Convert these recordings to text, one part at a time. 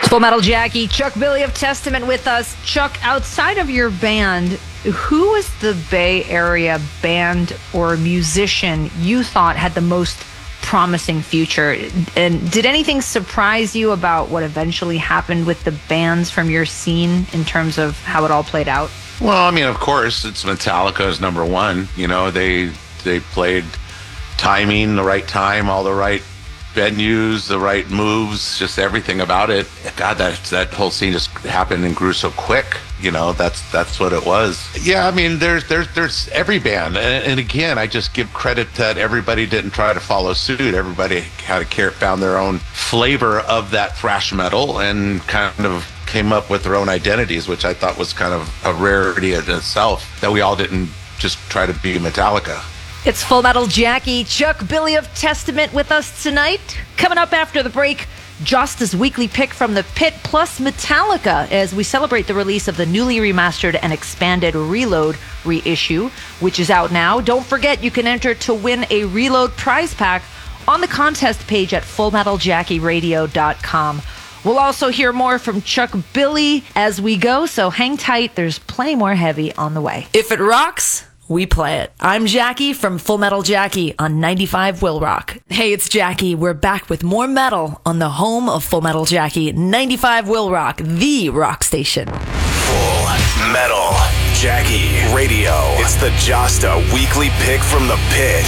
Full Metal Jackie, Chuck Billy of Testament with us. Chuck, outside of your band, who was the Bay Area band or musician you thought had the most promising future? And did anything surprise you about what eventually happened with the bands from your scene in terms of how it all played out? Well, I mean, of course, it's Metallica's number one. You know, they played timing, the right time, all the right venues, the right moves, just everything about it. God, that whole scene just happened and grew so quick. You know, that's what it was. Yeah, I mean, there's every band, and again, I just give credit that everybody didn't try to follow suit. Everybody found their own flavor of that thrash metal and kind of came up with their own identities, which I thought was kind of a rarity in itself, that we all didn't just try to be Metallica. It's Full Metal Jackie, Chuck Billy of Testament with us tonight. Coming up after the break, Josta's weekly pick from the pit plus Metallica as we celebrate the release of the newly remastered and expanded Reload reissue, which is out now. Don't forget you can enter to win a Reload prize pack on the contest page at fullmetaljackieradio.com. We'll also hear more from Chuck Billy as we go, so hang tight. There's plenty more heavy on the way. If it rocks, we play it. I'm Jackie from Full Metal Jackie on 95 Will Rock. Hey, it's Jackie. We're back with more metal on the home of Full Metal Jackie, 95 Will Rock, the rock station. Full Metal Jackie Radio. It's the Josta weekly pick from the pit.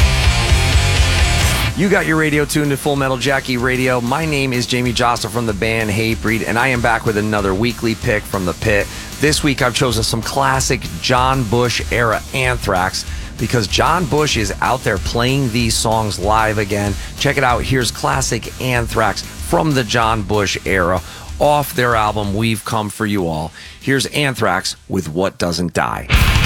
You got your radio tuned to Full Metal Jackie Radio. My name is Jamie Josta from the band Hatebreed, and I am back with another weekly pick from the pit. This week I've chosen some classic John Bush era Anthrax because John Bush is out there playing these songs live again. Check it out. Here's classic Anthrax from the John Bush era off their album We've Come For You All. Here's Anthrax with What Doesn't Die.